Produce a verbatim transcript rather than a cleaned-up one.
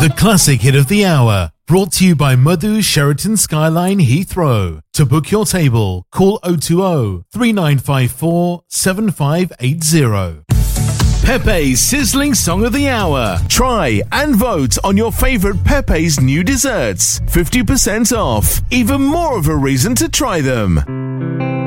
The classic hit of the hour, brought to you by Madhu Sheraton Skyline Heathrow. To book your table, call oh two oh, three nine five four, seven five eight oh. Pepe's Sizzling Song of the Hour. Try and vote on your favourite Pepe's new desserts. fifty percent off. Even more of a reason to try them.